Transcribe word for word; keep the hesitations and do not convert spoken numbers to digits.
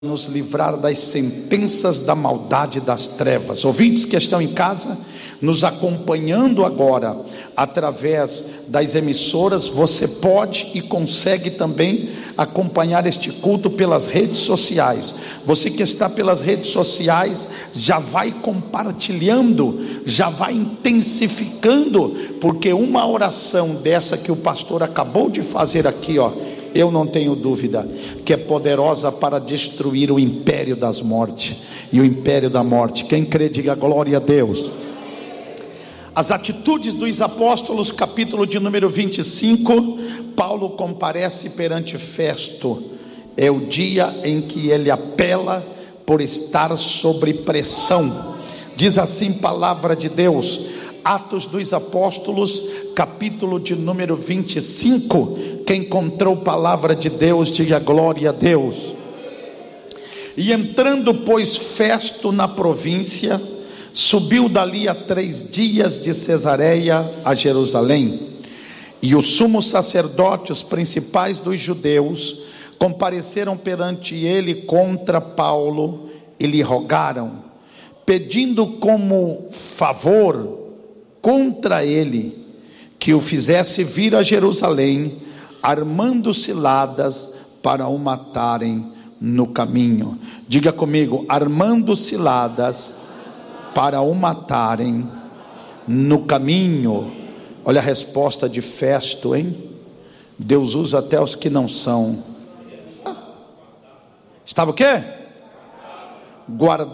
nos livrar das sentenças da maldade e das trevas. Ouvintes que estão em casa, nos acompanhando agora através das emissoras, você pode e consegue também acompanhar este culto pelas redes sociais. Você que está pelas redes sociais, já vai compartilhando, já vai intensificando, porque uma oração dessa que o pastor acabou de fazer aqui, ó, eu não tenho dúvida que é poderosa para destruir o império das mortes e o império da morte. Quem crê, diga glória a Deus. As atitudes dos apóstolos, capítulo de número vinte e cinco. Paulo comparece perante Festo. É o dia em que ele apela por estar sob pressão. Diz assim palavra de Deus, Atos dos Apóstolos, capítulo de número vinte e cinco. Quem encontrou palavra de Deus, diga glória a Deus. E entrando, pois, Festo na província, subiu dali a três dias de Cesareia a Jerusalém. E o sumo sacerdote, os principais dos judeus, compareceram perante ele contra Paulo e lhe rogaram, pedindo como favor contra ele, que o fizesse vir a Jerusalém, armando ciladas para o matarem no caminho. Diga comigo, armando ciladas para o matarem no caminho. Olha a resposta de Festo, hein? Deus usa até os que não são. Estava o quê? Guardado.